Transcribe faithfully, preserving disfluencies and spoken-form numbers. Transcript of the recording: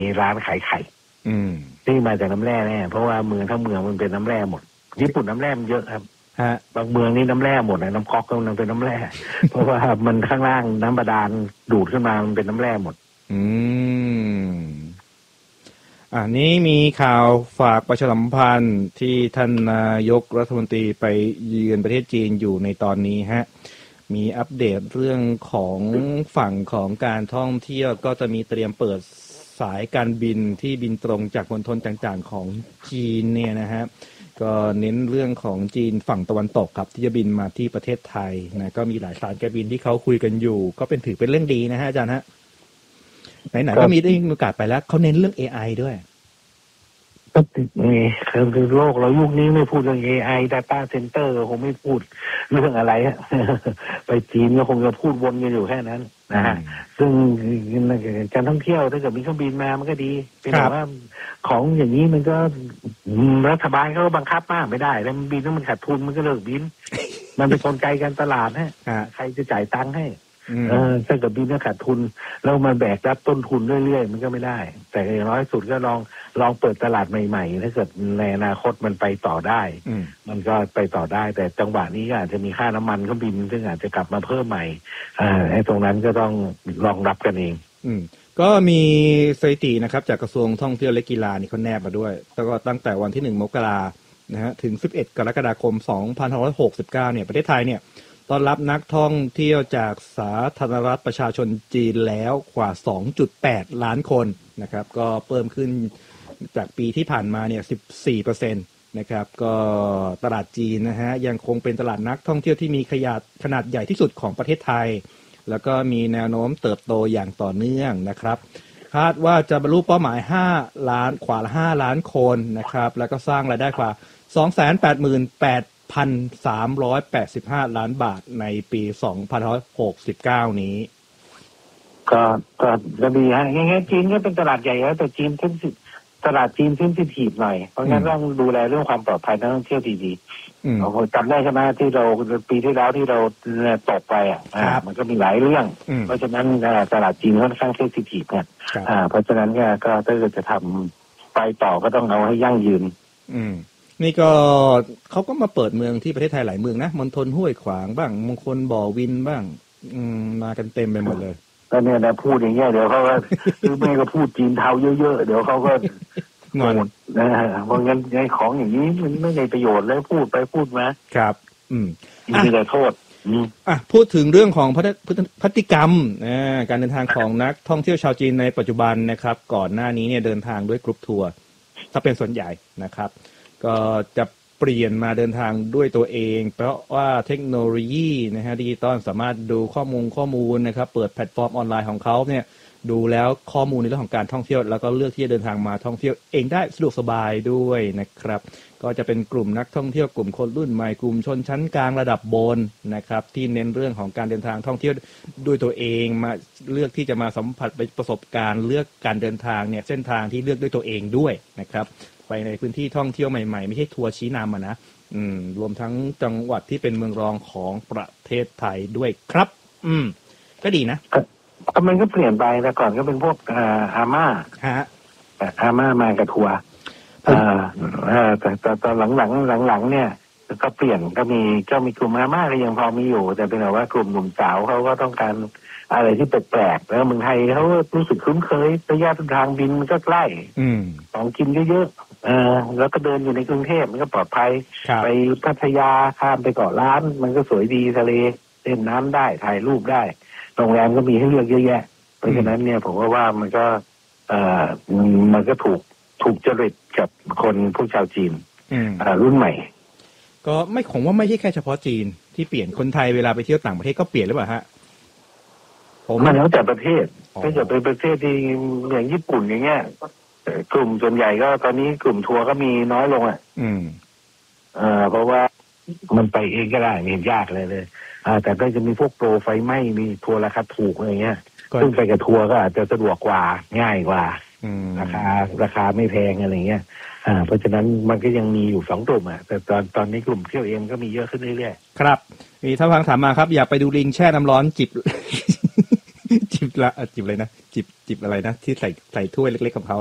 มีร้านขายไข่ที่มาจากน้ำแร่แน่เพราะว่าเมืองทั้งเมืองมันเป็นน้ำแร่หมดญี่ปุ่นน้ำแร่มันเยอะครับบางเมืองนี่น้ำแร่หมดนะน้ำก๊อกก็มันเป็นน้ำแร่ เพราะว่ามันข้างล่างน้ำบาดาลดูดขึ้นมามันเป็นน้ำแร่หมดอืมอันนี้มีข่าวฝากประชาสัมพันธ์ที่ท่านนายกรัฐมนตรีไปเยือนประเทศจีนอยู่ในตอนนี้ฮะมีอัปเดตเรื่องของฝั่งของการท่องเที่ยวก็จะมีเตรียมเปิดสายการบินที่บินตรงจากมณฑลต่างๆของจีนเนี่ยนะฮะก็เน้นเรื่องของจีนฝั่งตะวันตกครับที่จะบินมาที่ประเทศไทยนะก็มีหลายสายการบินที่เขาคุยกันอยู่ก็เป็นถือเป็นเรื่องดีนะฮะอาจารย์ฮะไหนๆก็มีได้มีโอกาสไปแล้วเขาเน้นเรื่อง เอ ไอ ด้วยก็ติดนี่คือโลกเรายุคนี้ไม่พูดเรื่อง เอ ไอ Data Center คงไม่พูดเรื่องอะไรไปจีนก็คงจะพูดวนกันอยู่แค่นั้นนะฮะซึ่งการท่องเที่ยวถ้าเกิดมีเครื่องบินมามันก็ดีเป็นแต่ว่าของอย่างนี้มันก็รัฐบาลเขาบังคับมากไม่ได้แล้วมันบินแล้วมันขาดทุนมันก็เลิกบินมันเป็นกลไกการตลาดฮะใครจะจ่ายตังค์ให้เออถ้าเกิดบินแล้วขาดทุนแล้วมาแบกรับต้นทุนเรื่อยๆมันก็ไม่ได้แต่อย่างน้อยสุดก็ลองลองเปิดตลาดใหม่ๆถ้าเกิดในอนาคตมันไปต่อได้มันก็ไปต่อได้แต่จังหวะนี้ก็อาจจะมีค่าน้ำมันเครื่องบินซึ่งอาจจะกลับมาเพิ่มใหม่อ่าไอ้ตรงนั้นก็ต้องรองรับกันเองอืมก็มีสถิตินะครับจากกระทรวงท่องเที่ยวและกีฬานี่เขาแนบมาด้วยแล้วก็ตั้งแต่วันที่หนึ่งมกรานะฮะถึงสิบเอ็ดกรกฎาคมสองพันห้าร้อยหกสิบเก้าเนี่ยประเทศไทยเนี่ยต้อนรับนักท่องเที่ยวจากสาธารณรัฐประชาชนจีนแล้วกว่า สองจุดแปด ล้านคนนะครับก็เพิ่มขึ้นจากปีที่ผ่านมาเนี่ย สิบสี่เปอร์เซ็นต์ นะครับก็ตลาดจีนนะฮะยังคงเป็นตลาดนักท่องเที่ยวที่มีขนาดขนาดใหญ่ที่สุดของประเทศไทยแล้วก็มีแนวโน้มเติบโตอย่างต่อเนื่องนะครับคาดว่าจะบรรลุเป้าหมายห้าล้านกว่าห้าล้านคนนะครับแล้วก็สร้างรายได้กว่า สองแสนแปดหมื่นแปดพันสามร้อยแปดสิบห้า ล้านบาทในปีสองพันห้าร้อยหกสิบเก้านี้ก็ก็จะดีฮะงั้นจีนก็เป็นตลาดใหญ่แล้วแต่จีนเพิ่มตลาดจีนเพิ่มที่ถีบหน่อยเพราะงั้นต้องดูแลเรื่องความปลอดภัยนักท่องเที่ยวดีๆโอ้โหจำได้ใช่ไหมที่เราปีที่แล้วที่เราตกไปอ่ะมันก็มีหลายเรื่องเพราะฉะนั้นตลาดจีนค่อนข้างเซนซิทีฟเนี่ยเพราะฉะนั้นเนี่ยก็ถ้าเกิดจะทำไปต่อก็ต้องเอาให้ยั่งยืนอืมนี่ก็เขาก็มาเปิดเมืองที่ประเทศไทยหลายเมืองนะมณฑลห้วยขวางบ้างมงคลบ่อวินบ้างอืมมากันเต็มไปหมดเลยก็เนี่ยนะพูดอย่างเงี้ยเดี๋ยวเขาก็คือแม่ก็พูดจีนเทาเยอะๆเดี๋ยวเขาก็งอนนะฮะเพราะงั้นไอ้ของอย่างนี้มันไม่ได้ประโยชน์เลยพูดไปพูดมาครับอืมมีแต่โทษอ่ะพูดถึงเรื่องของพฤติกรรมนะการเดินทางของนักท่องเที่ยวชาวจีนในปัจจุบันนะครับก่อนหน้านี้เนี่ยเดินทางด้วยกรุ๊ปทัวร์ถ้าเป็นส่วนใหญ่นะครับก็จะเปลี่ยนมาเดินทางด้วยตัวเองเพราะว่าเทคโนโลยีนะฮะดิจิตอลสามารถดูข้อมูลข้อมูลนะครับเปิดแพลตฟอร์มออนไลน์ของเขาเนี่ยดูแล้วข้อมูลในเรื่องของการท่องเที่ยวแล้วก็เลือกที่จะเดินทางมาท่องเที่ยวเองได้สะดวกสบายด้วยนะครับก็จะเป็นกลุ่มนักท่องเที่ยวกลุ่มคนรุ่นใหม่กลุ่มชนชั้นกลางระดับบนนะครับที่เน้นเรื่องของการเดินทางท่องเที่ยวด้วยตัวเองมาเลือกที่จะมาสัมผัสประสบการณ์เลือกการเดินทางเนี่ยเส้นทางที่เลือกด้วยตัวเองด้วยนะครับไปในพื้นที่ท่องเที่ยวใหม่ๆไม่ใช่ทัวร์ชี้นำนะอืมรวมทั้งจังหวัดที่เป็นเมืองรองของประเทศไทยด้วยครับอืมก็ดีนะก็มันก็เปลี่ยนไปแต่ก่อนก็เป็นพวกอาม่าฮะอาม่ามากับทัวร์แต่แต่ตอนหลังๆหลังๆเนี่ยก็เปลี่ยนก็มีก็มีกลุ่มอาม่าก็ยังพอมีอยู่แต่เป็นแบบว่ากลุ่มหนุ่มสาวเขาก็ต้องการอะไรที่แปลกๆแล้วเมืองไทยเขารู้สึกคุ้นเคยระยะทางบินมันก็ใกล้ของกินเยอะๆเออแล้วก็เดินอยู่ในกรุงเทพมันก็ปลอดภัยไปพัทยาข้ามไปเกาะล้านมันก็สวยดีทะเลเล่นน้ำได้ถ่ายรูปได้โรงแรมก็มีให้เลือกเยอะแยะเพราะฉะนั้นเนี่ยผมว่าว่ามันก็เอ่อมันก็ถูกถูกจริตกับคนพวกชาวจีนรุ่นใหม่ก็ไม่คงว่าไม่ใช่แค่เฉพาะจีนที่เปลี่ยนคนไทยเวลาไปเที่ยวต่างประเทศก็เปลี่ยนหรือเปล่าฮะมันแล้วแต่ประเทศถ้าจะเป็นประเทศที่อย่างญี่ปุ่นอย่างเงี้ยกลุ่มส่วนใหญ่ก็ตอนนี้กลุ่มทัวร์ก็มีน้อยลงอ่ะอืมเอ่อเพราะว่ามันไปเองก็ได้ไม่เห็นยากเลยเลยอ่าแต่ก็จะมีพวกโปรไฟไหม้มีทัวร์ราคาถูกอะไรเงี้ยซึ่งไปกับทัวร์ก็อาจจะสะดวกกว่าง่ายกว่าราคาราคาไม่แพงอะไรเงี้ยอ่าเพราะฉะนั้นมันก็ยังมีอยู่สองกลุ่มอ่ะแต่ตอนตอนนี้กลุ่มเที่ยวเองก็มีเยอะขึ้นเรื่อยๆครับมีท่านฟังถามมาครับอยากไปดูลิงแช่น้ำร้อนจิบจิบละจิบอะไรนะจิบจิบอะไรนะที่ใส่ใส่ถ้วยเล็กๆของเขา